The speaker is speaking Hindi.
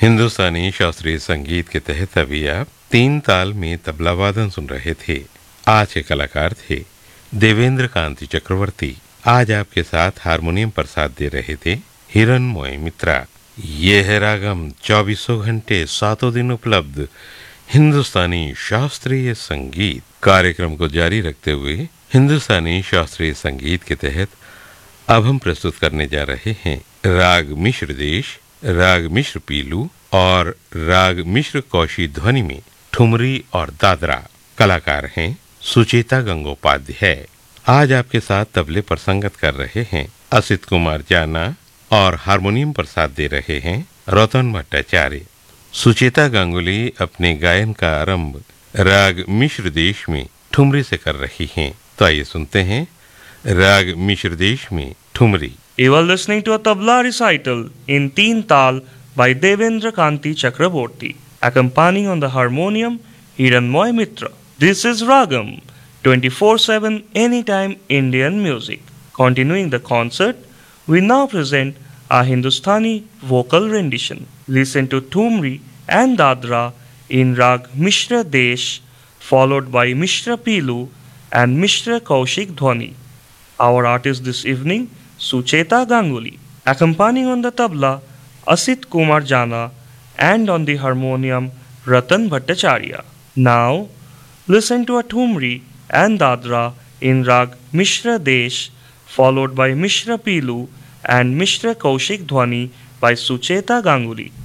हिंदुस्तानी शास्त्रीय संगीत के तहत अभी आप तीन ताल में तबला वादन सुन रहे थे। आज के कलाकार थे देवेंद्र कांति चक्रवर्ती। आज आपके साथ हारमोनियम पर साथ दे रहे थे हिरण्मय मित्रा। ये है रागम 24 घंटे 7 दिन उपलब्ध हिंदुस्तानी शास्त्रीय संगीत। कार्यक्रम को जारी रखते हुए हिंदुस्तानी शास्त्रीय संगीत के तहत अब हम प्रस्तुत करने जा रहे हैं राग मिश्र देश, राग मिश्र पीलू और राग मिश्र कौशी ध्वनि में ठुमरी और दादरा। कलाकार हैं सुचेता गंगोपाध्याय। आज आपके साथ तबले पर संगत कर रहे हैं असित कुमार जाना और हारमोनियम पर साथ दे रहे हैं रतन भट्टाचार्य। सुचेता गांगुली अपने गायन का आरंभ राग मिश्र देश में ठुमरी से कर रही हैं। तो आइए सुनते हैं राग मिश्र देश में thumri. You are listening to a tabla recital in Teen Tal by Devendra Kanti Chakraborty, accompanying on the harmonium Hiranmoy Mitra. This is Ragam, 24/7 anytime Indian music. Continuing the concert, we now present a Hindustani vocal rendition. Listen to Thumri and Dadra in Rag Mishra Desh, followed by Mishra Pilu and Mishra Kaushik Dhwani. Our artist this evening, Sucheta Ganguly, accompanying on the tabla Asit Kumar Jana and on the harmonium Ratan Bhattacharya. Now listen to a Thumri and Dadra in Rag Mishra Desh, followed by Mishra Pilu and Mishra Kaushik Dhwani by Sucheta Ganguly.